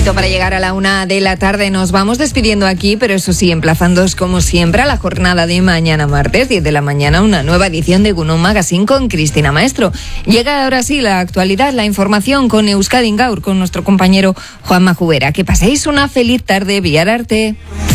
minutito para llegar a la 1:00 p.m. Nos vamos despidiendo aquí, pero eso sí, emplazándoos como siempre a la jornada de mañana martes, 10 de la mañana, una nueva edición de Gunung Magazine con Cristina Maestro. Llega ahora sí la actualidad, la información con Euskadi Gaur, con nuestro compañero Juanma Jubera. Que paséis una feliz tarde, Villar Arte.